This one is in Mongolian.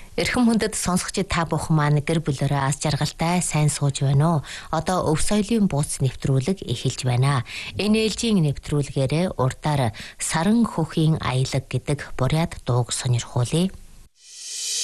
Эрхэм хүндэт сонсогчид та бүхэн маань гэр бүлээрээ аз жаргалтай сайн сууж байна уу? Одоо өв соёлын бууц нэвтрүүлэг эхэлж байна. Энэ ээлжийн нэвтрүүлгээрээ урдаар Саран хөхийн аялаг гэдэг бурят дууг сонирхуулъя.